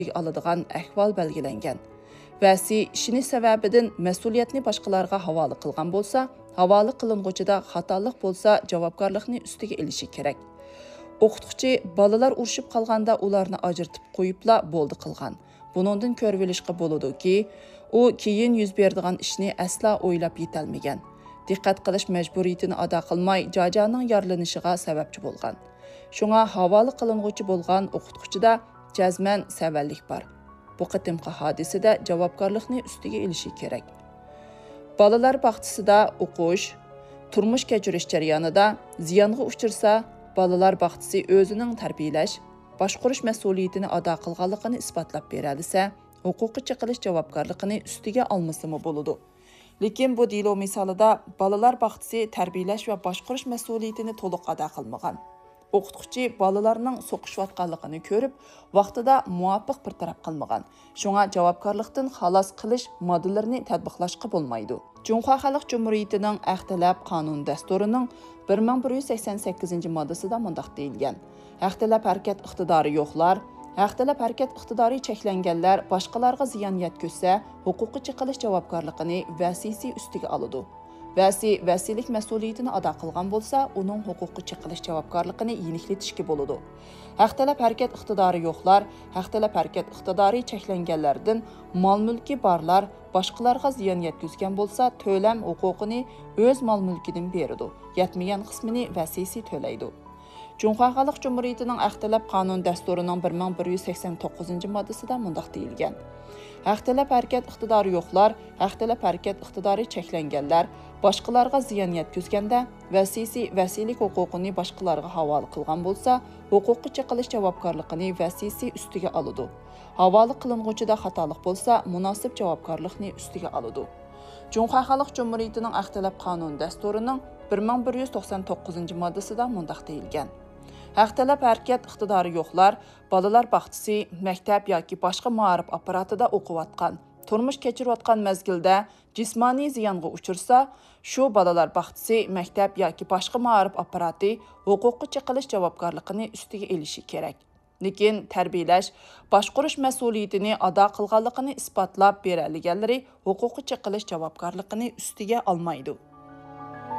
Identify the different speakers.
Speaker 1: aladigan ahvol belgilangan. Vəsi işini səbəbidən məsuliyyətini başqalarına havalı qılğan bolsa, havalı qılınğıcıda xatalıq bolsa javobgarlıqni üstüge elishi kerak. O'qituvchi balalar urishib qolganda ularni ajratib qo'yibla bo'ldi qilgan. Buningdan ko'rib olishga bo'ladi-ki, u keyin yuz beradigan ishni asla o'ylab yetolmagan. Diqqat qilish majburiyatini ado qilmay, jojaning yaralanishiga sababchi bo'lgan. Shunga havola qilinuvchi bo'lgan o'qituvchida jazman savallik bor. Bu qitimqi hodisada javobgarlikni ustiga elishi kerak. Balalar bog'chisida o'qish, turmush kechirish jarayonida ziyonga uchirsa, balalar bog'chisi o'zining tarbiyalash, boshqarish mas'uliyatini ado qilganligini isbotlab beralisa, huquqiy chiqilish javobgarligini ustiga olmasimi bo'ladi. Lekin bu dilo misolida balalar bog'chisi tarbiyalash va boshqarish mas'uliyatini to'liq ado qilmagan. O'qituvchi balalarning so'qishayotganligini ko'rib, vaqtida muvofiq bir taraf qilmagan. Shunga javobgarlikdan xalos qilish modellarini tatbiqlashga bo'lmaydi. Junxo Xalq Cumhuriyatining Ahtilab qonun dasturining 1188-moddasida mundaq deyilgan: Ahtilab harakat iqtidori yo'qlar, ahtilab harakat iqtidori cheklanganlar boshqalarga ziyon yetkazsa, huquqiy chiqilish javobgarligini vasiysi ustiga oladi. Vəsilik məsuliyyətini ado qılğan bolsa, onun huquqi chiqilish javobgarligini yeniklitishga bo'ladi. Haqtalab harakat iqtidori yo'qlar, haqtalab harakat iqtidori cheklanganlardan mol-mulki borlar boshqalarga ziyon yetkazgan bolsa, to'lam huquqini o'z mol-mulkidan beradi. Yetmagan qismini vasiysi to'laydi. Junxo Xalq Cumhuriyatining Ahtilab qonun dasturining 1189-moddasida mundaq deyilgan: Ahtilab harakat iqtidori yo'qlar, ahtilab harakat iqtidori cheklanganlar boshqalarga ziyon yetkazganda vasiylik huquqini boshqalarga havola qilgan bo'lsa, huquqiy chiqilish javobgarligini vasiysi ustiga oladi. Havola qilinuvchida xatolik bo'lsa, munosib javobgarlikni ustiga oladi. Junxo Xalq Cumhuriyatining Ahtilab qonun dasturining 1199-moddasida mundaq deyilgan: Haqtalab harakat iqtidori yo'qlar, balalar bog'chisi, maktab yoki boshqa ma'rif apparatida o'qiyotgan, turmush kechirayotgan mezgilda jismoniy ziyonga uchirsa, shu balalar bog'chisi, maktab yoki boshqa ma'rif apparati huquqiy chiqilish javobgarligini ustiga elishi kerak. Lekin tarbiyalash, boshqarish mas'uliyatini ado qilganligini isbotlab beradiganlari huquqiy chiqilish javobgarligini ustiga olmaydi.